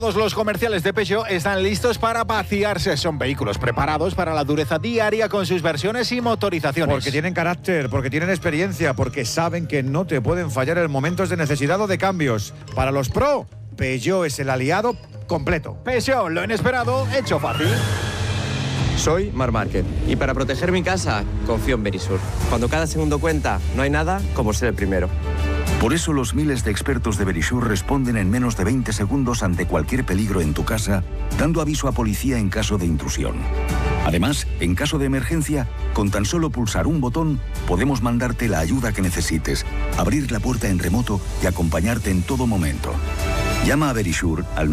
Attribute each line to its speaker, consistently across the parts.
Speaker 1: Todos los comerciales de Peugeot están listos para vaciarse. Son vehículos preparados para la dureza diaria con sus versiones y motorizaciones.
Speaker 2: Porque tienen carácter, porque tienen experiencia, porque saben que no te pueden fallar en momentos de necesidad o de cambios. Para los pro, Peugeot es el aliado completo.
Speaker 1: Peugeot, lo inesperado, hecho fácil.
Speaker 3: Soy Marc Márquez y para proteger mi casa confío en Verisur. Cuando cada segundo cuenta, no hay nada como ser el primero.
Speaker 4: Por eso los miles de expertos de Verisur responden en menos de 20 segundos ante cualquier peligro en tu casa, dando aviso a policía en caso de intrusión. Además, en caso de emergencia, con tan solo pulsar un botón, podemos mandarte la ayuda que necesites, abrir la puerta en remoto y acompañarte en todo momento. Llama a Verisur al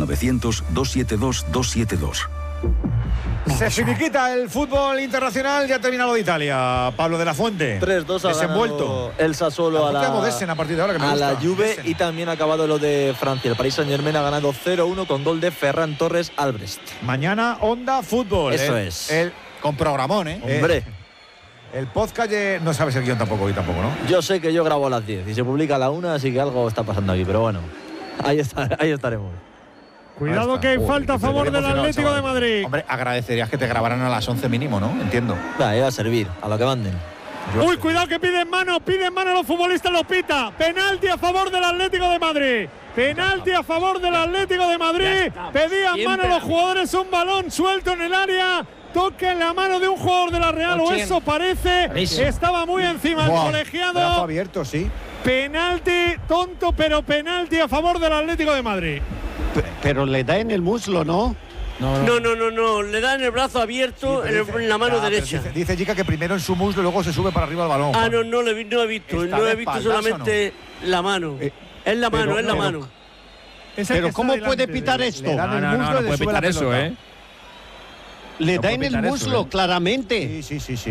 Speaker 4: 900-272-272.
Speaker 2: Se finiquita el fútbol internacional, ya ha terminado de Italia. Pablo de la Fuente.
Speaker 5: 3-2 ha ganado el Sassuolo a la Juve y también ha acabado lo de Francia. El Paris Saint-Germain ha ganado 0-1 con gol de Ferran Torres Albrecht.
Speaker 2: Mañana Onda Fútbol.
Speaker 5: Eso es.
Speaker 1: Con programón, ¿eh?
Speaker 5: Hombre.
Speaker 2: El podcast no sabes el guión tampoco, hoy tampoco, ¿no?
Speaker 5: Yo sé que yo grabo a las 10 y se publica a la 1, así que algo está pasando aquí, pero bueno, ahí estaremos.
Speaker 6: Cuidado que hay falta a favor del Atlético de Madrid.
Speaker 1: Hombre, agradecerías que te grabaran a las 11 mínimo, ¿no? Entiendo.
Speaker 5: Iba a servir, a lo que manden.
Speaker 6: Uy, cuidado que piden mano los futbolistas, lo pita. Penalti a favor del Atlético de Madrid. Penalti a favor del Atlético de Madrid. Pedían mano los jugadores, un balón suelto en el área. Toca en la mano de un jugador de la Real, o eso parece. Estaba muy encima el colegiado.
Speaker 2: Brazo abierto, sí.
Speaker 6: Penalti, tonto, pero penalti a favor del Atlético de Madrid.
Speaker 7: Pero le da en el muslo, ¿no?
Speaker 8: No, le da en el brazo abierto, sí, en la mano derecha.
Speaker 2: Dice Chica que primero en su muslo y luego se sube para arriba el balón.
Speaker 8: No he visto. No he visto solamente la mano. Es la mano.
Speaker 7: Pero ¿cómo puede pitar esto?
Speaker 2: No puede pitar eso, ¿eh?
Speaker 7: Le da en el muslo, claramente.
Speaker 2: Sí.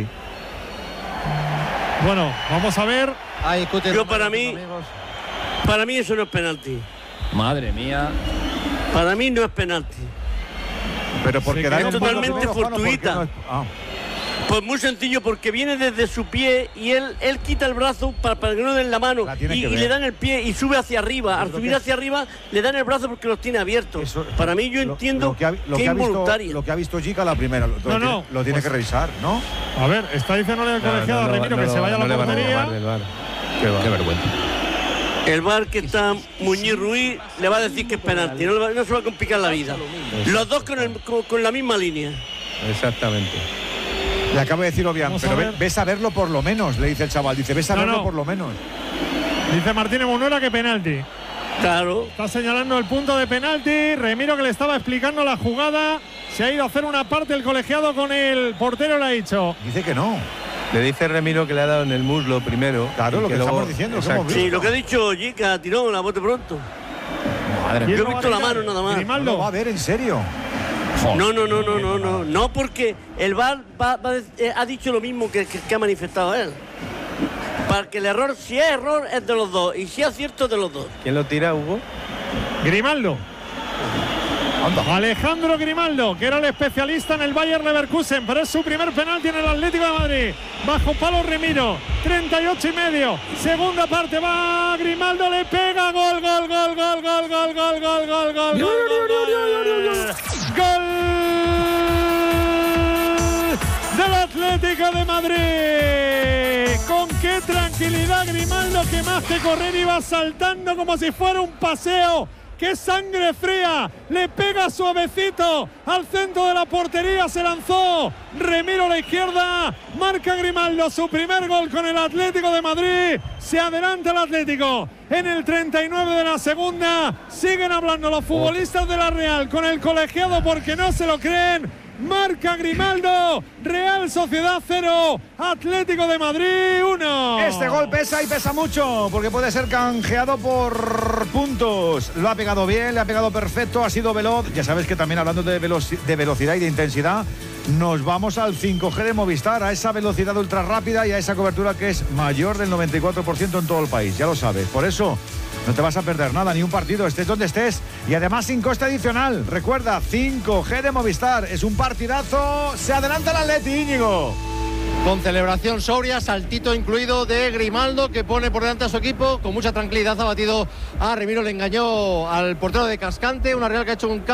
Speaker 6: Bueno, vamos a ver.
Speaker 8: Para mí eso no es penalti.
Speaker 9: Madre mía.
Speaker 8: Para mí no es penalti.
Speaker 2: Pero porque
Speaker 8: es totalmente fortuita. Pues muy sencillo, porque viene desde su pie y él quita el brazo para que no den la mano y le dan el pie y sube hacia arriba. Al subir hacia arriba le dan el brazo porque los tiene abiertos. Para mí yo entiendo que es involuntario.
Speaker 2: Lo que ha visto Gica la primera, lo tiene que revisar, ¿no?
Speaker 6: A ver, está diciéndole al colegiado a Remiro que se vaya a la portería.
Speaker 9: Qué vergüenza.
Speaker 8: El VAR que está Muñiz Ruiz le va a decir que es penalti, no se va a complicar la vida. Los dos con la misma línea.
Speaker 9: Exactamente.
Speaker 2: Le acabo de decir Obiang, pero ves a verlo por lo menos, le dice el chaval. Dice, ves a verlo por lo menos.
Speaker 6: Dice Martínez Munuera que penalti.
Speaker 8: Claro.
Speaker 6: Está señalando el punto de penalti. Remiro, que le estaba explicando la jugada, se ha ido a hacer una parte el colegiado con el portero, le ha dicho.
Speaker 2: Dice que no.
Speaker 9: Le dice Remiro que le ha dado en el muslo primero.
Speaker 2: Claro, lo que estamos diciendo.
Speaker 8: Sí, lo que ha dicho Gica, tiró la bote pronto.
Speaker 2: Madre mía.
Speaker 8: Yo he visto la mano nada más.
Speaker 6: Grimaldo.
Speaker 2: No va a ver, en serio.
Speaker 8: No, porque el VAR ha dicho lo mismo que ha manifestado él. Para que el error, si es error, es de los dos, y si es cierto, es de los dos.
Speaker 9: ¿Quién lo tira, Hugo?
Speaker 6: Grimaldo. Alejandro Grimaldo, que era el especialista en el Bayer Leverkusen, pero es su primer penalti en el Atlético de Madrid. Bajo palo Remiro, 38,5. Segunda parte, va Grimaldo, le pega, gol. Gol del Atlético de Madrid. Con qué tranquilidad Grimaldo, que más que correr iba saltando como si fuera un paseo. ¡Qué sangre fría! Le pega suavecito al centro de la portería, se lanzó Remiro a la izquierda, marca Grimaldo su primer gol con el Atlético de Madrid, se adelanta el Atlético en el 39 de la segunda. Siguen hablando los futbolistas de la Real con el colegiado porque no se lo creen. Marca Grimaldo, Real Sociedad 0, Atlético de Madrid 1.
Speaker 2: Este gol pesa y pesa mucho, porque puede ser canjeado por puntos. Lo ha pegado bien, le ha pegado perfecto, ha sido veloz. Ya sabes que también hablando de velocidad y de intensidad, nos vamos al 5G de Movistar, a esa velocidad ultra rápida y a esa cobertura que es mayor del 94% en todo el país. Ya lo sabes, por eso no te vas a perder nada, ni un partido, estés donde estés. Y además sin coste adicional. Recuerda, 5G de Movistar. Es un partidazo. Se adelanta el Atleti, Íñigo.
Speaker 10: Con celebración sobria, saltito incluido de Grimaldo, que pone por delante a su equipo. Con mucha tranquilidad ha batido a Remiro, le engañó al portero de Cascante. Una Real que ha hecho un